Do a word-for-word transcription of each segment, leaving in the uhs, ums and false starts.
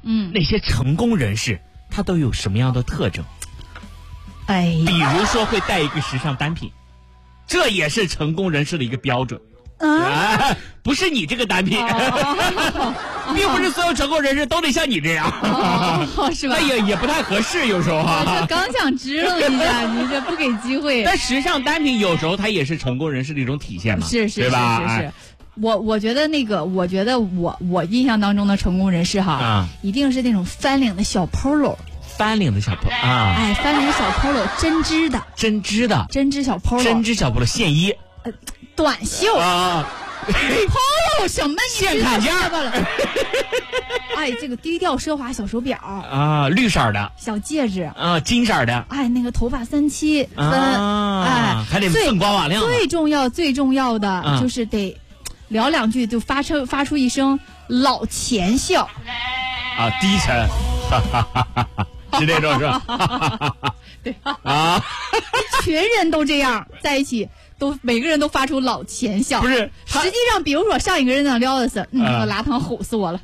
嗯， 那些成功人士他都有什么样的特征？ 哎呀， 比如说会带一个时尚单品，这也是成功人士的一个标准。 啊， 啊，不是你这个单品， 哦、 并不是所有成功人士都得像你这样， 哦、是吧？ 那也也不太合适，有时候啊。 我这刚想支棱一下，你这不给机会。 但时尚单品有时候它也是成功人士的一种体现嘛， 是是对吧？ 是是是。我我觉得那个，我觉得我我印象当中的成功人士哈， 啊， 一定是那种翻领的小 polo。 翻领的小 polo 啊， 哎，翻领小 polo， 针织的， 针织的， 针织小 polo， 针织小 polo 线衣， 呃，短袖啊 ，polo 什么线坎肩了？哎，这个低调奢华小手表啊，绿色的小戒指啊，金色的， 哎，那个头发三七分， 啊、 哎， 还得锃光瓦亮。 最重要最重要的、啊、就是得聊两句就发出发出一声老钱笑啊，低沉，哈哈哈哈哈。是那种是吧？ 对啊， 一群人都这样在一起，都每个人都发出老钱笑。 不是， 实际上，比如说上一个人那撩的是，嗯，我拉汤吼死我了。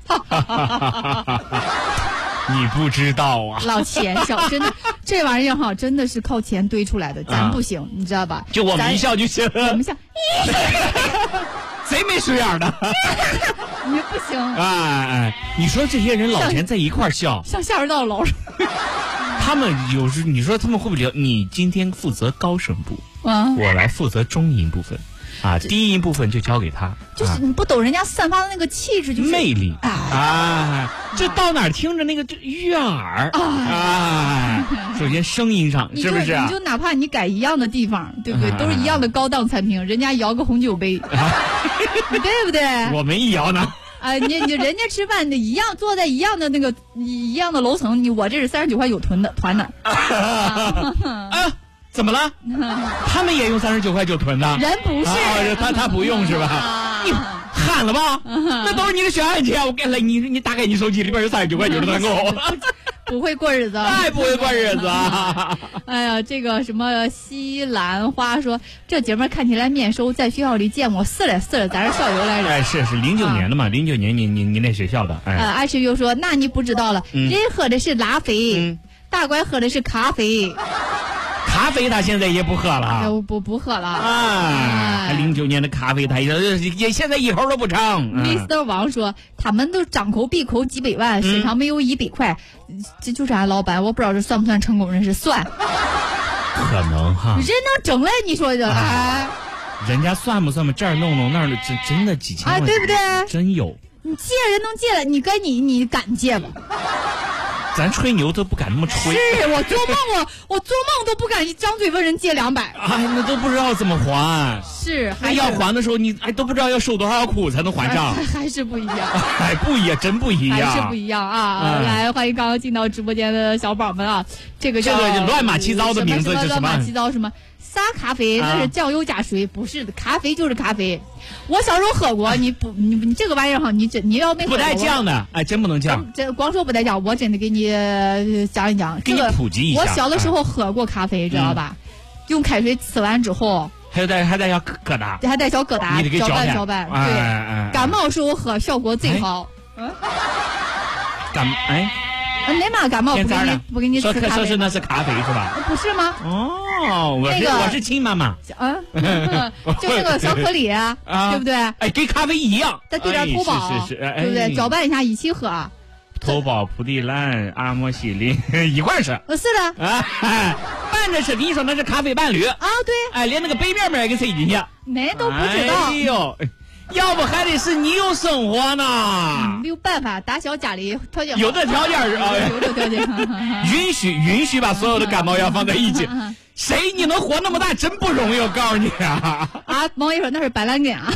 你不知道啊， 老钱笑，真的，这玩意儿哈，真的是靠钱堆出来的，咱不行，啊、你知道吧？ 就我们一笑就行了， 我们笑， 贼没水眼的， 你不行。 哎哎，你说这些人老钱在一块笑， 像下水道老鼠。 他们有时你说他们会不会聊？你今天负责高声部， 啊， 我来负责中音部分。啊，低音部分就交给他， 就是你不懂人家散发的那个气质，就是魅力啊， 啊，这到哪儿听着那个悦耳啊！首先声音上是不是、啊？ 你就哪怕你改一样的地方，对不对？啊、都是一样的高档餐厅，人家摇个红酒杯，啊、对不对？ 我没摇呢。 啊，你你人家吃饭，你一样坐在一样的那个一样的楼层，你我这是三十九块九囤的团的。 啊啊怎么了？他们也用三十九块九囤的？ 人不是， 啊、他他不用是吧？啊、你喊了吧？那都是你的血汗钱，我给了你，你打开你手机里边有三十九块九的团购。 不会过日子， 太不会过日子啊！ 哎呀，这个什么西兰花说，这姐们看起来面熟，在学校里见过，是了是了，咱是校友来着。 哎，是是零九年的嘛，零九、啊、年你你你那学校的。哎， 呃，阿石又说，那你不知道了，嗯、人喝的是拉菲，嗯、大乖喝的是咖啡。 咖啡他现在也不喝了， 哎、不不喝了啊！零九年的咖啡他也也现在一口都不成。 mister 王说，他们都张口闭口几百万，身上没有一百块，嗯、这就是俺老板，我不知道这算不算成功人士？算， 可能哈。 人能整来，你说这哎， 人家算不算吧？这儿弄弄那儿的，真真的几千万， 哎，对不对？ 真有。 你借人能借了，你该你你敢借吗？ 咱吹牛都不敢那么吹， 是我做梦我我做梦都不敢一张嘴问人借两百， 哎，那都不知道怎么还。 是， 还要还的时候你哎都不知道要受多少苦才能还上， 还, 还是不一样， 哎不一样，真不一样， 还是不一样啊！嗯、来，欢迎刚刚进到直播间的小宝们啊，这个叫这个乱码七糟的名字是什么？ 乱码七糟什么？沙咖啡那是酱油加水，啊、不是的，咖啡就是咖啡。我小时候喝过，你不你你这个玩意儿哈，你真你要没喝过不带酱的，哎，真不能酱。 这光说不带酱，我真的给你讲一讲， 给你普及一下。 我小的时候喝过咖啡，知道吧？嗯、用开水呲完之后， 还有带还带小疙瘩， 还带小疙瘩， 你得给搅拌搅拌。对， 哎、 感冒时候喝效果最好。 嗯，感哎。 没嘛，感冒不给你不给你吃咖啡， 说是那是咖啡是吧？ 不是吗？ 哦，我是、那个、我是亲妈妈， 嗯，就那个小颗粒，啊、对不对？ 哎，跟咖啡一样， 再兑点头孢， 哎、是是是哎、 对不对？搅拌一下一起喝。 头孢、普地兰、阿莫西林一块吃。 是的。 啊，拌着吃，跟你说那是咖啡伴侣啊，对。 哎，连那个杯面面也给塞进去。 那都不知道。 哎呦。要不还得是你有生活呢、 嗯，没有办法，打小家里条件有的条件是啊， 有的条件允许允许把所有的感冒药放在一起，谁你能活那么大真不容易，我告诉你啊！ 啊，王爷说那是板蓝根啊，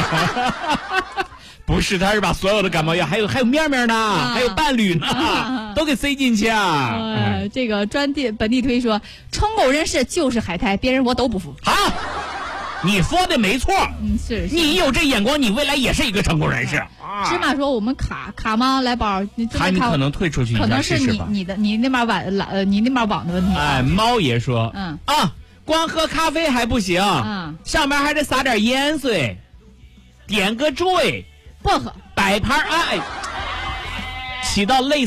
不是，他是把所有的感冒药，还有还有面面呢，啊、还有伴侣呢，啊、都给塞进去啊！ 呃，这个专地本地推说，成功人士就是海苔，别人我都不服。 好。你说的没错， 嗯，是, 是你有这眼光，你未来也是一个成功人士。 芝麻说我们卡卡吗？来宝，你卡你可能退出去一下可能是你你的你那边网呃你那边网的问题。 哎，猫爷说， 嗯啊，光喝咖啡还不行， 嗯， 上面还得撒点盐水，点个缀， 薄荷， 摆盘哎，起到类似。